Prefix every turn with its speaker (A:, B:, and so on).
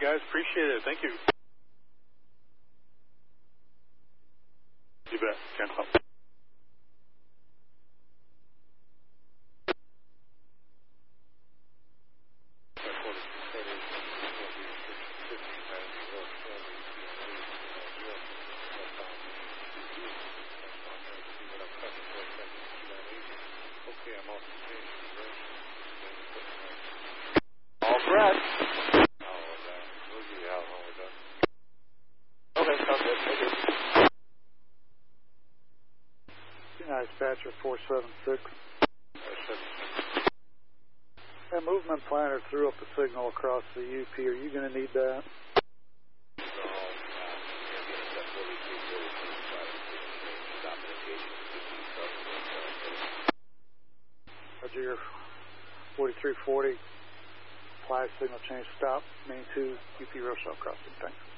A: guys. Appreciate it. Thank you. You bet. Can't help. All set. Okay, sounds good. Thank you.
B: Dispatcher 476. That movement planner threw up a signal across the UP. Are you going to need that? Roger, your 4340. Flag signal change stop. Main 2 UP Rochelle crossing. Thanks.